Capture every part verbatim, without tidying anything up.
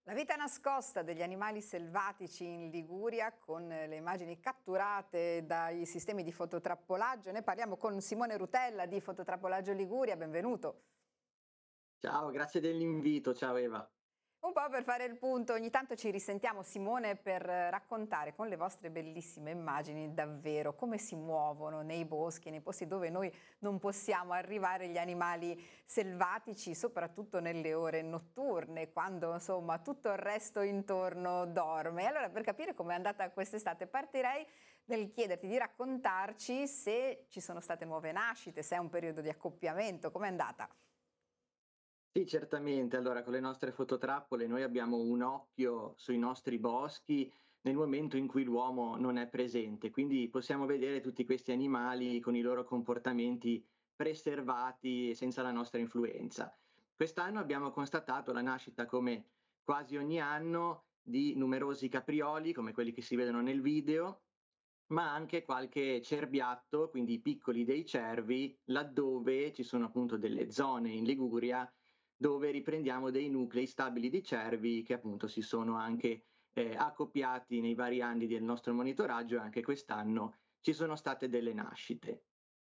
La vita nascosta degli animali selvatici in Liguria con le immagini catturate dai sistemi di fototrappolaggio. Ne parliamo con Simone Rutella di Fototrappolaggio Liguria, benvenuto. Ciao, grazie dell'invito. Ciao Eva. Un po' per fare il punto, ogni tanto ci risentiamo Simone per raccontare con le vostre bellissime immagini davvero come si muovono nei boschi, nei posti dove noi non possiamo arrivare gli animali selvatici, soprattutto nelle ore notturne, quando insomma tutto il resto intorno dorme. E allora per capire com'è andata quest'estate partirei nel chiederti di raccontarci se ci sono state nuove nascite, se è un periodo di accoppiamento, com'è andata? Sì, certamente. Allora, con le nostre fototrappole noi abbiamo un occhio sui nostri boschi nel momento in cui l'uomo non è presente, quindi possiamo vedere tutti questi animali con i loro comportamenti preservati senza la nostra influenza. Quest'anno abbiamo constatato la nascita, come quasi ogni anno, di numerosi caprioli, come quelli che si vedono nel video, ma anche qualche cerbiatto, quindi i piccoli dei cervi, laddove ci sono appunto delle zone in Liguria dove riprendiamo dei nuclei stabili di cervi che appunto si sono anche eh, accoppiati nei vari anni del nostro monitoraggio, e anche quest'anno ci sono state delle nascite.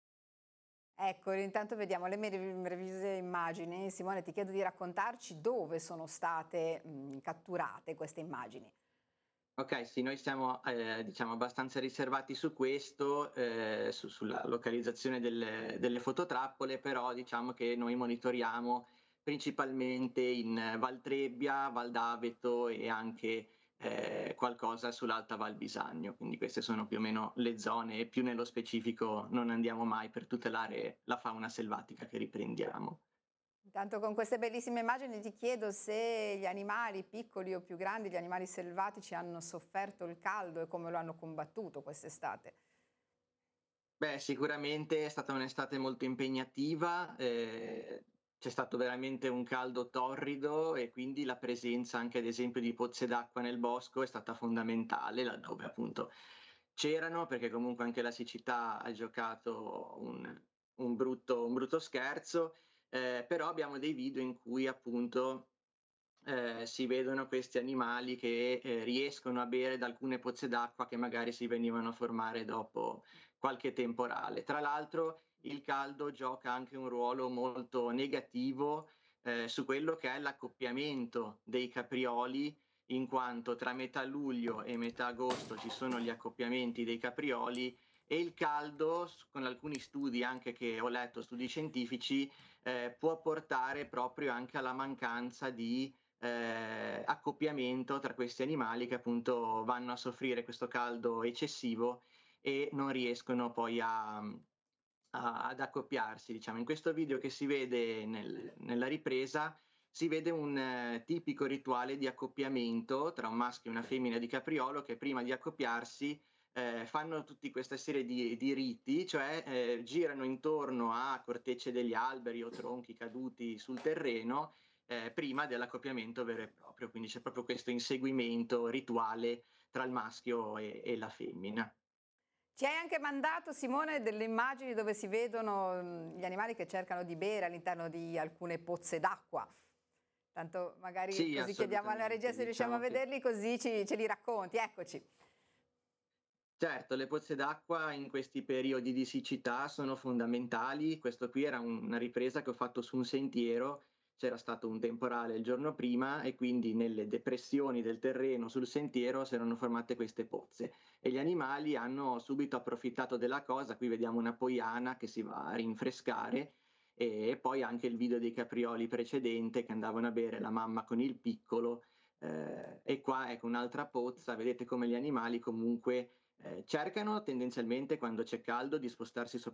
Ecco, intanto vediamo le meravigliose immagini. Simone, ti chiedo di raccontarci dove sono state mh, catturate queste immagini. Okay, sì, noi siamo, ehm, diciamo abbastanza riservati su questo, ehm, su sulla localizzazione delle delle fototrappole, però diciamo che noi monitoriamo principalmente in Val Trebbia, Val d'Aveto e anche, ehm, qualcosa sull'Alta Val Bisagno. Quindi queste sono più o meno le zone, e più nello specifico non andiamo mai per tutelare la fauna selvatica che riprendiamo. Intanto con queste bellissime immagini ti chiedo se gli animali, piccoli o più grandi, gli animali selvatici hanno sofferto il caldo e come lo hanno combattuto quest'estate. Beh, sicuramente è stata un'estate molto impegnativa, ehm, c'è stato veramente un caldo torrido e quindi la presenza anche ad esempio di pozze d'acqua nel bosco è stata fondamentale, laddove appunto c'erano, perché comunque anche la siccità ha giocato un un brutto un brutto scherzo, ehm, però abbiamo dei video in cui appunto ehm, si vedono questi animali che, ehm, riescono a bere da alcune pozze d'acqua che magari si venivano a formare dopo qualche temporale. Tra l'altro il caldo gioca anche un ruolo molto negativo, ehm, su quello che è l'accoppiamento dei caprioli, in quanto tra metà luglio e metà agosto ci sono gli accoppiamenti dei caprioli e il caldo, s con alcuni studi anche che ho letto, studi scientifici, ehm, può portare proprio anche alla mancanza di ehm, accoppiamento tra questi animali che appunto vanno a soffrire questo caldo eccessivo e non riescono poi a mhmm, a ad accoppiarsi, diciamo. In questo video che si vede nel nella ripresa, si vede un eh, tipico rituale di accoppiamento tra un maschio e una femmina di capriolo che prima di accoppiarsi, ehm, fanno tutti questa serie di di riti, cioè, ehm, girano intorno a cortecce degli alberi o tronchi caduti sul terreno, ehm, prima dell'accoppiamento vero e proprio. Quindi c'è proprio questo inseguimento rituale tra il maschio e e la femmina. Ci hai anche mandato, Simone, delle immagini dove si vedono mh, gli animali che cercano di bere all'interno di alcune pozze d'acqua. Tanto magari Sì, così chiediamo alla regia assolutamente. se riusciamo a Diciamo che vederli, così ci- ce li racconti. Eccoci. certo, le pozze d'acqua in questi periodi di siccità sono fondamentali. Questo qui era un- una ripresa che ho fatto su un sentiero, c'era stato un temporale il giorno prima e quindi nelle depressioni del terreno sul sentiero si erano formate queste pozze e gli animali hanno subito approfittato della cosa. Qui vediamo una poiana che si va a rinfrescare e, e poi anche il video dei caprioli precedente che andavano a bere la mamma con il piccolo. Eh, e qua ecco un'altra pozza, vedete come gli animali comunque eh, cercano tendenzialmente quando c'è caldo di spostarsi